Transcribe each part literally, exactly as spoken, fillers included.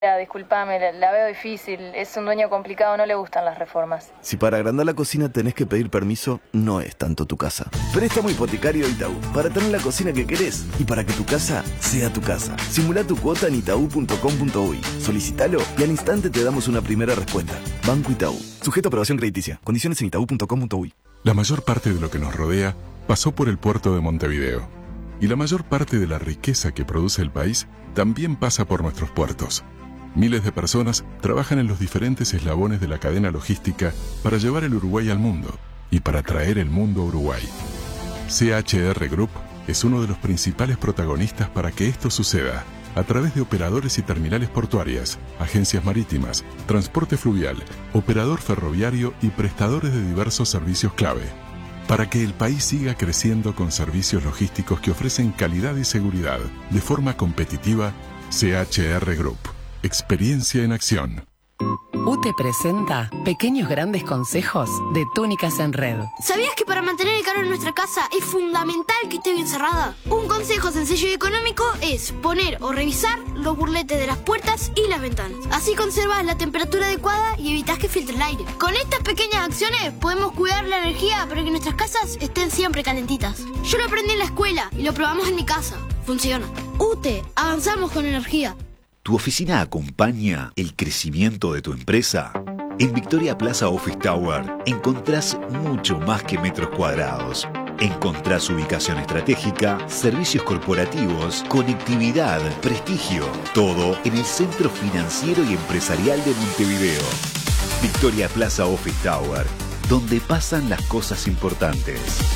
Disculpame, la, la veo difícil, es un dueño complicado, no le gustan las reformas. Si para agrandar la cocina tenés que pedir permiso, no es tanto tu casa. Préstamo hipotecario Itaú, para tener la cocina que querés y para que tu casa sea tu casa. Simulá tu cuota en itaú punto com punto uy, solicitalo y al instante te damos una primera respuesta. Banco Itaú, sujeto a aprobación crediticia, condiciones en itaú punto com punto uy. La mayor parte de lo que nos rodea pasó por el puerto de Montevideo. Y la mayor parte de la riqueza que produce el país también pasa por nuestros puertos. Miles de personas trabajan en los diferentes eslabones de la cadena logística para llevar el Uruguay al mundo y para traer el mundo a Uruguay. C H R Group es uno de los principales protagonistas para que esto suceda, a través de operadores y terminales portuarias, agencias marítimas, transporte fluvial, operador ferroviario y prestadores de diversos servicios clave. Para que el país siga creciendo con servicios logísticos que ofrecen calidad y seguridad de forma competitiva, C H R Group. Experiencia en acción. U T E presenta Pequeños Grandes Consejos de Túnicas en Red. ¿Sabías que para mantener el calor en nuestra casa es fundamental que esté bien cerrada? Un consejo sencillo y económico es poner o revisar los burletes de las puertas y las ventanas. Así conservas la temperatura adecuada y evitas que filtre el aire. Con estas pequeñas acciones podemos cuidar la energía para que nuestras casas estén siempre calentitas. Yo lo aprendí en la escuela y lo probamos en mi casa. Funciona. U T E, avanzamos con energía. ¿Tu oficina acompaña el crecimiento de tu empresa? En Victoria Plaza Office Tower encontrás mucho más que metros cuadrados. Encontrás ubicación estratégica, servicios corporativos, conectividad, prestigio. Todo en el centro financiero y empresarial de Montevideo. Victoria Plaza Office Tower, donde pasan las cosas importantes.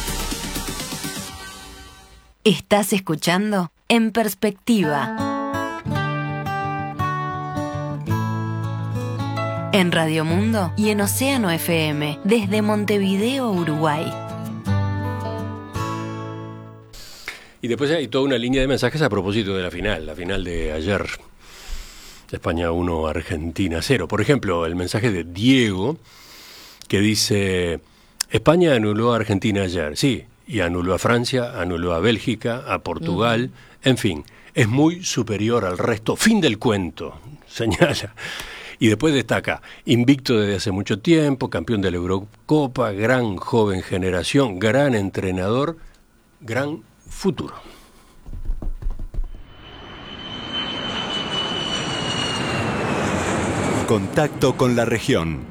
Estás escuchando En Perspectiva. En Radio Mundo y en Océano F M, desde Montevideo, Uruguay. Y después hay toda una línea de mensajes a propósito de la final, la final de ayer. España uno, Argentina cero. Por ejemplo, el mensaje de Diego, que dice: España anuló a Argentina ayer. Sí, y anuló a Francia, anuló a Bélgica, a Portugal, mm. en fin, es muy superior al resto. Fin del cuento, señala. Y después destaca: invicto desde hace mucho tiempo, campeón de la Eurocopa, gran joven generación, gran entrenador, gran futuro. Contacto con la región.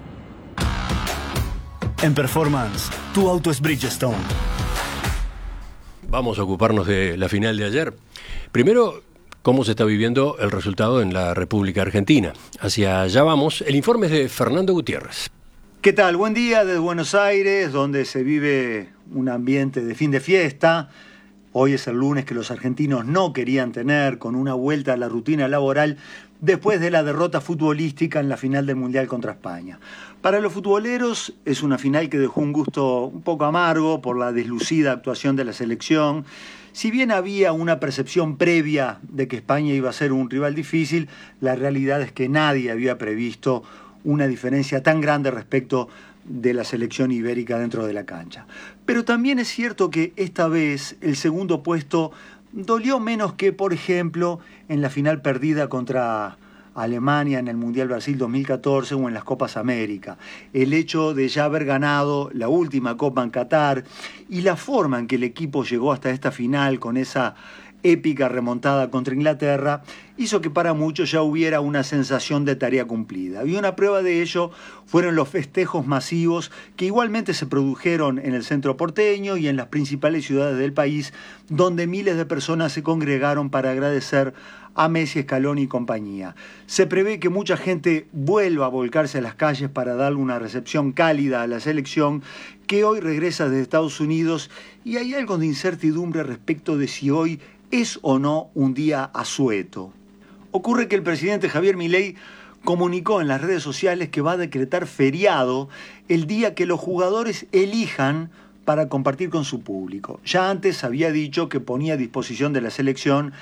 En Performance, tu auto es Bridgestone. Vamos a ocuparnos de la final de ayer. Primero, cómo se está viviendo el resultado en la República Argentina. Hacia allá vamos. El informe es de Fernando Gutiérrez. ¿Qué tal? Buen día desde Buenos Aires, donde se vive un ambiente de fin de fiesta. Hoy es el lunes que los argentinos no querían tener, con una vuelta a la rutina laboral después de la derrota futbolística en la final del Mundial contra España. Para los futboleros es una final que dejó un gusto un poco amargo por la deslucida actuación de la selección. Si bien había una percepción previa de que España iba a ser un rival difícil, la realidad es que nadie había previsto una diferencia tan grande respecto de la selección ibérica dentro de la cancha. Pero también es cierto que esta vez el segundo puesto dolió menos que, por ejemplo, en la final perdida contra Alemania en el Mundial Brasil dos mil catorce o en las Copas América. El hecho de ya haber ganado la última Copa en Qatar y la forma en que el equipo llegó hasta esta final con esa épica remontada contra Inglaterra hizo que para muchos ya hubiera una sensación de tarea cumplida. Y una prueba de ello fueron los festejos masivos que igualmente se produjeron en el centro porteño y en las principales ciudades del país, donde miles de personas se congregaron para agradecer a Messi, Scaloni y compañía. Se prevé que mucha gente vuelva a volcarse a las calles para darle una recepción cálida a la selección, que hoy regresa desde Estados Unidos, y hay algo de incertidumbre respecto de si hoy es o no un día asueto. Ocurre que el presidente Javier Milei comunicó en las redes sociales que va a decretar feriado el día que los jugadores elijan para compartir con su público. Ya antes había dicho que ponía a disposición de la selección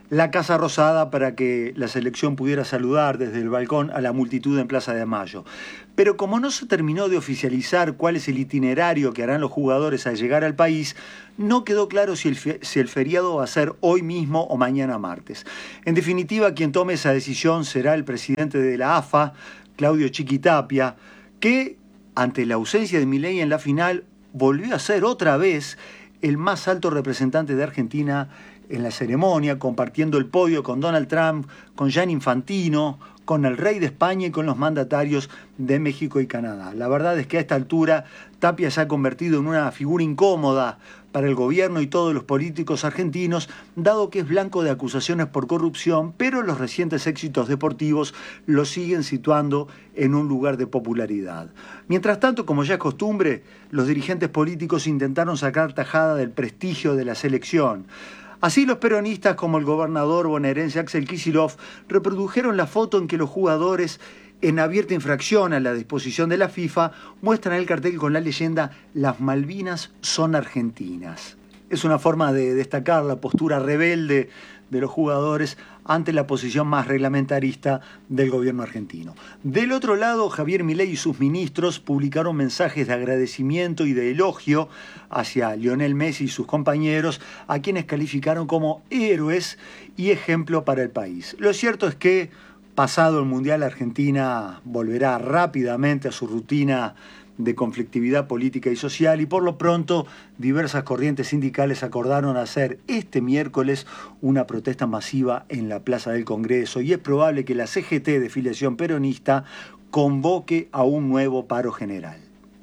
la Casa Rosada para que la selección pudiera saludar desde el balcón a la multitud en Plaza de Mayo. Pero como no se terminó de oficializar cuál es el itinerario que harán los jugadores al llegar al país, no quedó claro si el, fe- si el feriado va a ser hoy mismo o mañana martes. En definitiva, quien tome esa decisión será el presidente de la A F A, Claudio Chiquitapia, que ante la ausencia de Milei en la final volvió a ser otra vez el más alto representante de Argentina en la ceremonia, compartiendo el podio con Donald Trump, con Gianni Infantino, con el rey de España y con los mandatarios de México y Canadá. La verdad es que a esta altura Tapia se ha convertido en una figura incómoda para el gobierno y todos los políticos argentinos, dado que es blanco de acusaciones por corrupción, pero los recientes éxitos deportivos lo siguen situando en un lugar de popularidad. Mientras tanto, como ya es costumbre, los dirigentes políticos intentaron sacar tajada del prestigio de la selección. Así los peronistas como el gobernador bonaerense Axel Kicillof reprodujeron la foto en que los jugadores, en abierta infracción a la disposición de la FIFA, muestran el cartel con la leyenda "Las Malvinas son argentinas". Es una forma de destacar la postura rebelde de los jugadores ante la posición más reglamentarista del gobierno argentino. Del otro lado, Javier Milei y sus ministros publicaron mensajes de agradecimiento y de elogio hacia Lionel Messi y sus compañeros, a quienes calificaron como héroes y ejemplo para el país. Lo cierto es que, pasado el Mundial, Argentina volverá rápidamente a su rutina de conflictividad política y social, y por lo pronto diversas corrientes sindicales acordaron hacer este miércoles una protesta masiva en la Plaza del Congreso, y es probable que la C G T de filiación peronista convoque a un nuevo paro general.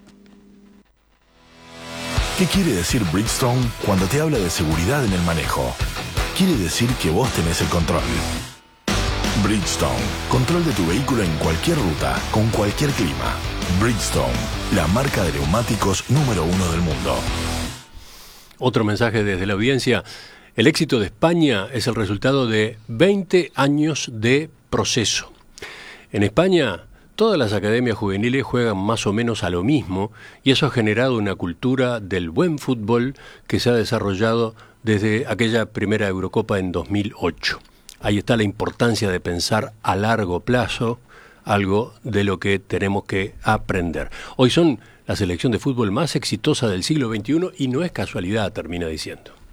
¿Qué quiere decir Bridgestone cuando te habla de seguridad en el manejo? Quiere decir que vos tenés el control. Bridgestone, control de tu vehículo en cualquier ruta, con cualquier clima. Bridgestone, la marca de neumáticos número uno del mundo. Otro mensaje desde la audiencia: el éxito de España es el resultado de veinte años de proceso. En España, todas las academias juveniles juegan más o menos a lo mismo, y eso ha generado una cultura del buen fútbol que se ha desarrollado desde aquella primera Eurocopa en dos mil ocho. Ahí está la importancia de pensar a largo plazo, algo de lo que tenemos que aprender. Hoy son la selección de fútbol más exitosa del siglo veintiuno y no es casualidad, termina diciendo.